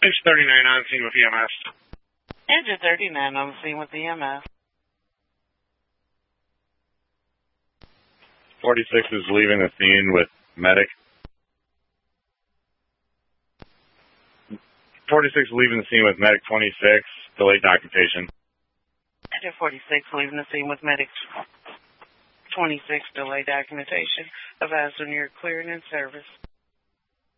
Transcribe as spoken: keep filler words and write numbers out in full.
Engine thirty-nine on scene with E M S. Engine thirty-nine on the scene with E M S. forty-six is leaving the scene with medic. forty-six leaving the scene with medic twenty-six, delayed documentation. Engine forty-six leaving the scene with medic twenty-six, delayed documentation. Advise when you're clearing in service.